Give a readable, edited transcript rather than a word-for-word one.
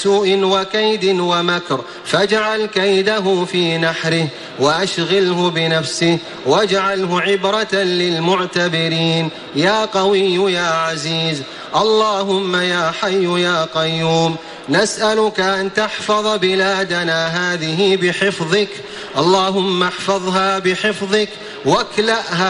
سوء وكيد ومكر فاجعل كيده في نحره وأشغله بنفسه واجعله عبرة للمعتبرين يا قوي يا عزيز. اللهم يا حي يا قيوم نسألك أن تحفظ بلادنا هذه بحفظك، اللهم احفظها بحفظك واكلأها